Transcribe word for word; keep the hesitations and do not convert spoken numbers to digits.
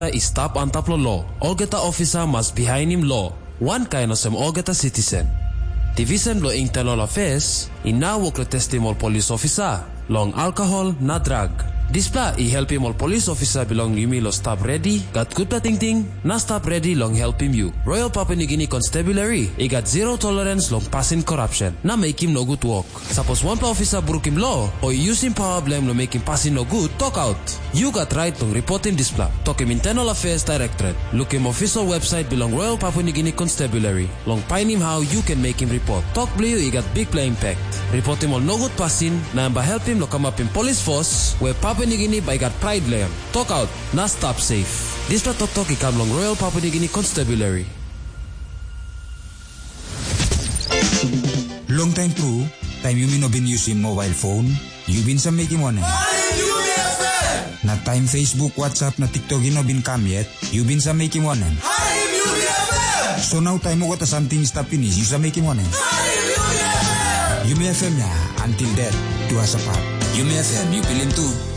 is stop on top of law. Olgeta officer must behind him law. One kind of some Olgeta citizen. Division law internal affairs. In now work the testimonial police officer. Long alcohol na drug. Displa I help him all police officer belong Yumi lo stop ready. Got good ting ting. Na stop ready long help him you. Royal Papua New Guinea Constabulary. He got zero tolerance long passing corruption. Na make him no good work. Suppose one officer broke him law or using power blame no make him passing no good. Talk out. You got right to report him Displa. Talk him internal affairs directorate. Look him official website belong Royal Papua New Guinea Constabulary. Long pine him how you can make him report. Talk blue he got big play impact. Report him all no good passing. Na ba help him lo come up in police force where Papua New Guinea by got pride layer. Talk out, na stop safe. This talk talk he come long Royal Papua New Guinea Constabulary. Long time through, time you mean no been using mobile phone, you been some making money. Na time Facebook, WhatsApp, na TikTok you no been come yet, you been some making money. So now time mo got something stop finish, you some making money. You may F M ya, until that, do us apart. You may F M, you feeling too.